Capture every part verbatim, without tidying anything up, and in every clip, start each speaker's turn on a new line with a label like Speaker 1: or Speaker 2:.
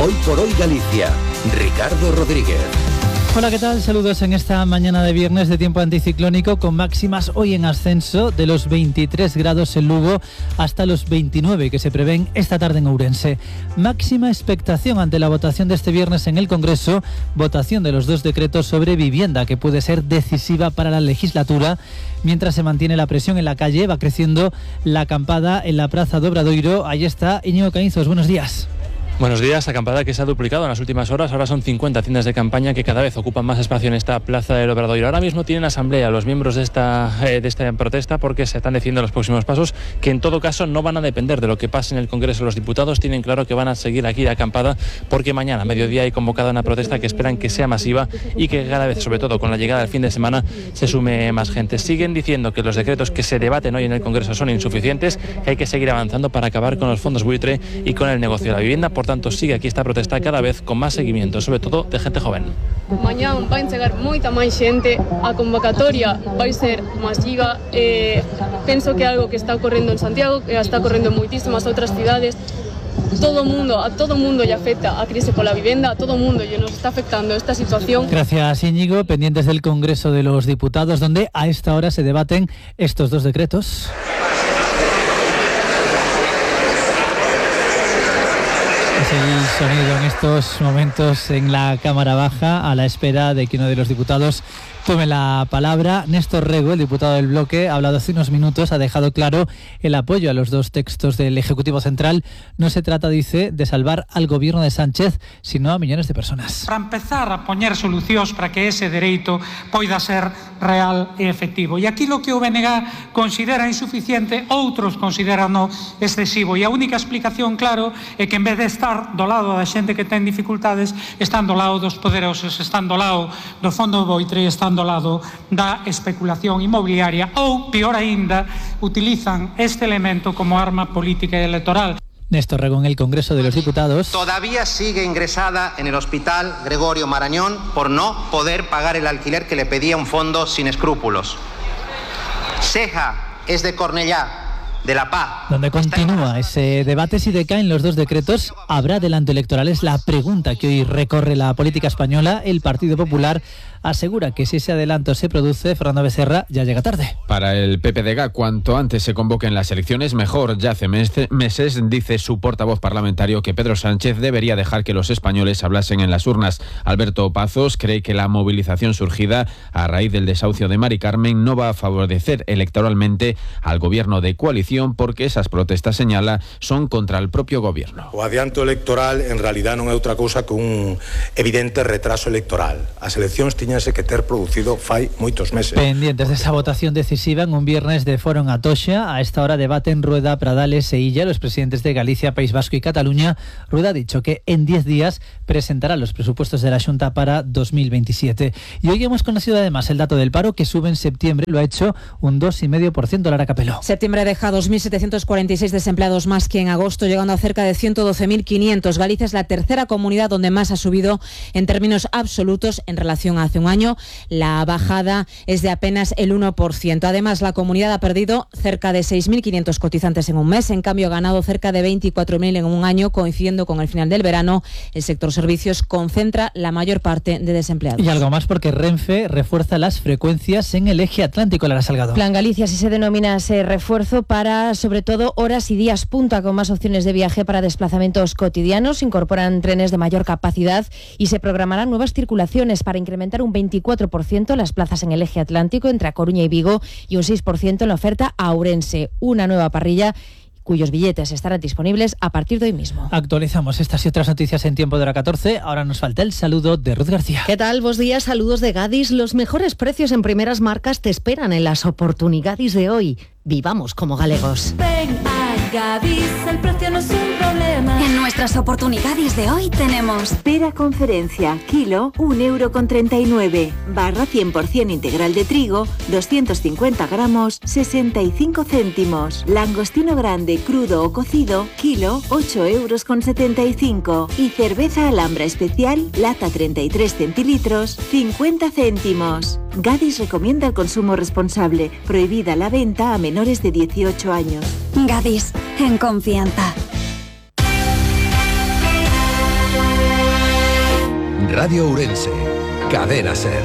Speaker 1: Hoy por hoy Galicia. Ricardo Rodríguez.
Speaker 2: Hola, ¿qué tal? Saludos en esta mañana de viernes de tiempo anticiclónico con máximas hoy en ascenso de los veintitrés grados en Lugo hasta los veintinueve que se prevén esta tarde en Ourense. Máxima expectación ante la votación de este viernes en el Congreso, votación de los dos decretos sobre vivienda que puede ser decisiva para la legislatura. Mientras se mantiene la presión en la calle, va creciendo la acampada en la Praza do Obradoiro. Ahí está Íñigo Caínzos, buenos días.
Speaker 3: Buenos días, acampada que se ha duplicado en las últimas horas. Ahora son cincuenta tiendas de campaña que cada vez ocupan más espacio en esta Plaza del Obradoiro. Ahora mismo tienen asamblea los miembros de esta, eh, de esta protesta porque se están decidiendo los próximos pasos que en todo caso no van a depender de lo que pase en el Congreso de los Diputados. Tienen claro que van a seguir aquí de acampada porque mañana a mediodía hay convocada una protesta que esperan que sea masiva y que cada vez, sobre todo con la llegada del fin de semana, se sume más gente. Siguen diciendo que los decretos que se debaten hoy en el Congreso son insuficientes, que hay que seguir avanzando para acabar con los fondos buitre y con el negocio de la vivienda. Por tanto, sigue aquí esta protesta cada vez con más seguimiento, sobre todo de gente joven.
Speaker 4: Mañá vai chegar moita máis xente, a convocatoria vai ser masiva, eh, penso que é algo que está ocorrendo en Santiago, que está ocorrendo en moitísimas outras cidades. Todo mundo, a todo mundo lle afecta a crise pola vivenda, a todo mundo lle nos está afectando esta situación.
Speaker 2: Gracias, Íñigo. Pendientes del Congreso de los Diputados, donde a esta hora se debaten estos dos decretos. Es el sonido en estos momentos en la Cámara Baja, a la espera de que uno de los diputados tome la palabra. Néstor Rego, el diputado del bloque, ha hablado hace unos minutos, ha dejado claro el apoyo a los dos textos del Ejecutivo Central. No se trata, dice, de salvar al gobierno de Sánchez, sino a millones de personas.
Speaker 5: Para empezar a poñer solucións para que ese dereito poida ser real e efectivo. E aquí lo que o B N G considera insuficiente, outros consideran excesivo. E a única explicación, claro, é que en vez de estar do lado da xente que ten dificultades, están do lado dos poderosos, están do lado do fondo buitre, están do lado da especulación inmobiliaria ou, peor aínda, utilizan este elemento como arma política y electoral.
Speaker 2: Néstor Rego en el Congreso de los Diputados.
Speaker 6: Todavía sigue ingresada en el Hospital Gregorio Marañón por no poder pagar el alquiler que le pedía un fondo sin escrúpulos. Ceja es de Cornellá, de La Paz.
Speaker 2: Donde continúa ese debate si decaen los dos decretos, ¿habrá adelanto electoral? Es la pregunta que hoy recorre la política española. El Partido Popular asegura que si ese adelanto se produce, Fernando Becerra ya llega tarde.
Speaker 7: Para el P P D G, cuanto antes se convoquen las elecciones, mejor. Ya hace meses, dice su portavoz parlamentario, que Pedro Sánchez debería dejar que los españoles hablasen en las urnas. Alberto Pazos cree que la movilización surgida a raíz del desahucio de Mari Carmen no va a favorecer electoralmente al gobierno de coalición, porque esas protestas, señala, son contra el propio gobierno.
Speaker 8: O adianto electoral en realidad non é outra cousa que un evidente retraso electoral. As eleccións tiñan que ter producido fai moitos meses.
Speaker 2: Pendientes de esa votación decisiva en un viernes de foro en Atocha. A esta hora debaten Rueda, Pradales e Illa, los presidentes de Galicia, País Vasco y Cataluña. Rueda ha dicho que en diez días presentará los presupuestos de la Xunta para dos mil veintisiete. Y hoy hemos conocido además el dato del paro, que sube en septiembre, lo ha hecho un dos coma cinco por ciento. Lara Capello.
Speaker 9: Septiembre deja dos mil setecientos cuarenta y seis desempleados más que en agosto, llegando a cerca de ciento doce mil quinientos. Galicia es la tercera comunidad donde más ha subido en términos absolutos en relación a hace un año. La bajada es de apenas el uno por ciento. Además, la comunidad ha perdido cerca de seis mil quinientos cotizantes en un mes. En cambio, ha ganado cerca de veinticuatro mil en un año, coincidiendo con el final del verano. El sector servicios concentra la mayor parte de desempleados.
Speaker 2: Y algo más, porque Renfe refuerza las frecuencias en el eje atlántico. Lara Salgado.
Speaker 10: Plan Galicia, así se denomina ese refuerzo, para sobre todo horas y días punta, con más opciones de viaje para desplazamientos cotidianos. Incorporan trenes de mayor capacidad y se programarán nuevas circulaciones para incrementar un veinticuatro por ciento las plazas en el eje atlántico entre A Coruña y Vigo y un seis por ciento en la oferta a Ourense. Una nueva parrilla cuyos billetes estarán disponibles a partir de hoy mismo.
Speaker 2: Actualizamos estas y otras noticias en tiempo de hora catorce. Ahora nos falta el saludo de Ruth García.
Speaker 11: ¿Qué tal? Buenos días, saludos de Gadis. Los mejores precios en primeras marcas te esperan en las oportunidades de hoy. Vivamos como galegos.
Speaker 12: Ven a Gadis, el precio no es un problema.
Speaker 13: En nuestras oportunidades de hoy tenemos
Speaker 14: pera conferencia, kilo, un euro con treinta y nueve. Barra cien por ciento integral de trigo, doscientos cincuenta gramos, sesenta y cinco céntimos. Langostino grande, crudo o cocido, kilo, ocho euros con setenta y cinco. Y cerveza Alhambra especial, lata treinta y tres centilitros, cincuenta céntimos. Gadis recomienda el consumo responsable. Prohibida la venta a menores de dieciocho años.
Speaker 13: Gadis, en confianza.
Speaker 1: Radio Ourense. Cadena SER.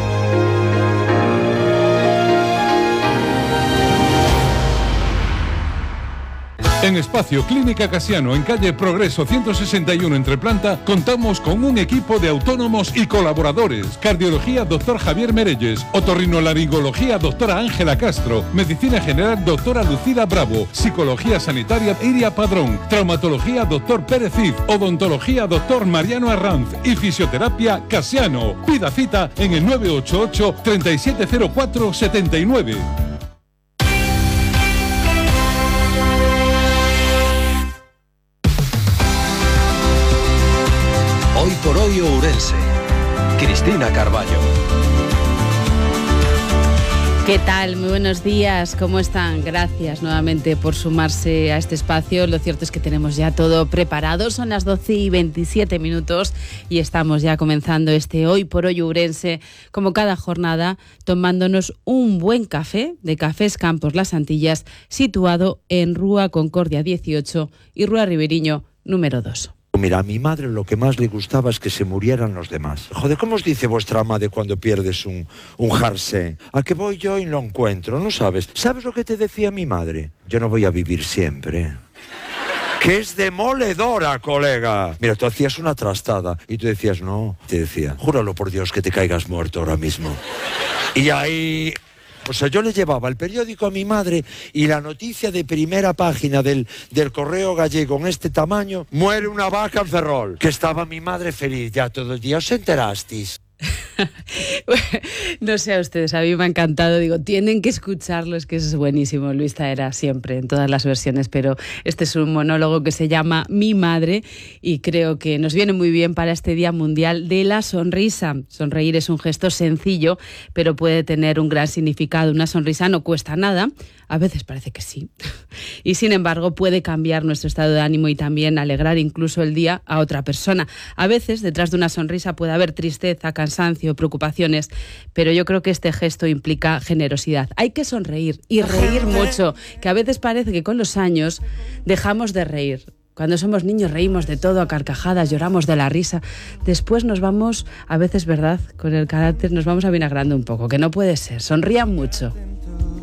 Speaker 15: En Espacio Clínica Casiano, en calle Progreso ciento sesenta y uno entre planta, contamos con un equipo de autónomos y colaboradores. Cardiología, doctor Javier Merelles. Otorrinolaringología, doctora Ángela Castro. Medicina general, doctora Lucila Bravo. Psicología sanitaria, Iria Padrón. Traumatología, doctor Pérez Cid. Odontología, doctor Mariano Arranz. Y fisioterapia, Casiano. Pida cita en el nueve ocho ocho, tres siete cero cuatro, siete nueve.
Speaker 1: Hoy por hoy Ourense. Cristina Carballo.
Speaker 16: ¿Qué tal? Muy buenos días, ¿cómo están? Gracias nuevamente por sumarse a este espacio. Lo cierto es que tenemos ya todo preparado, son las doce y veintisiete minutos y estamos ya comenzando este Hoy por Hoy Ourense, como cada jornada, tomándonos un buen café de Cafés Campos Las Antillas, situado en Rúa Concordia dieciocho y Rúa Riberiño número dos.
Speaker 17: Mira, a mi madre lo que más le gustaba es que se murieran los demás. Joder, ¿cómo os dice vuestra madre cuando pierdes un, un jersey? ¿A qué voy yo y lo encuentro? ¿No sabes? ¿Sabes lo que te decía mi madre? Yo no voy a vivir siempre. Que es demoledora, colega. Mira, tú hacías una trastada y tú decías, no. Te decía, júralo por Dios que te caigas muerto ahora mismo. Y ahí... O sea, yo le llevaba el periódico a mi madre y la noticia de primera página del, del Correo Gallego en este tamaño, muere una vaca en Ferrol. Que estaba mi madre feliz ya todo el día. ¿Os enterasteis?
Speaker 16: No sé a ustedes, a mí me ha encantado, digo, tienen que escucharlo, es que es buenísimo. Luis Taera siempre en todas las versiones, pero este es un monólogo que se llama Mi Madre y creo que nos viene muy bien para este Día Mundial de la Sonrisa. Sonreír es un gesto sencillo, pero puede tener un gran significado. Una sonrisa no cuesta nada, a veces parece que sí, y sin embargo puede cambiar nuestro estado de ánimo y también alegrar incluso el día a otra persona. A veces detrás de una sonrisa puede haber tristeza, cansancio, preocupaciones, pero yo creo que este gesto implica generosidad. Hay que sonreír y reír mucho, que a veces parece que con los años dejamos de reír. Cuando somos niños reímos de todo a carcajadas, lloramos de la risa. Después nos vamos, a veces, ¿verdad?, con el carácter nos vamos avinagrando un poco, que no puede ser. Sonrían mucho.